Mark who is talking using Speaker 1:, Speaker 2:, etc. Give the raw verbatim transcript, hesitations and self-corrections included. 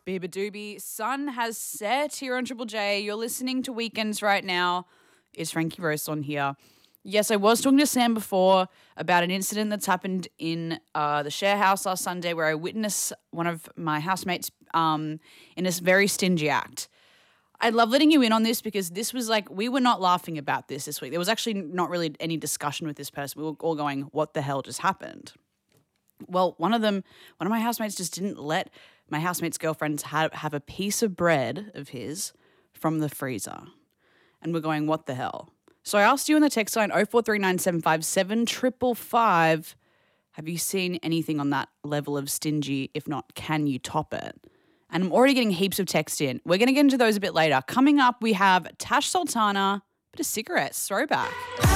Speaker 1: Bieber doobie. Sun has set here on Triple J. You're listening to Weekends right now. Is Frankie Rose on here? Yes, I was talking to Sam before about an incident that's happened in uh, the share house last Sunday where I witnessed one of my housemates um, in this very stingy act. I love letting you in on this because this was like, we were not laughing about this this week. There was actually not really any discussion with this person. We were all going, what the hell just happened? Well, one of them, one of my housemates just didn't let my housemate's girlfriends have, have a piece of bread of his from the freezer. And we're going, what the hell? So I asked you in the text line oh four three nine seven five seven five five five, have you seen anything on that level of stingy? If not, can you top it? And I'm already getting heaps of text in. We're going to get into those a bit later. Coming up, we have Tash Sultana, bit of cigarettes, throwback.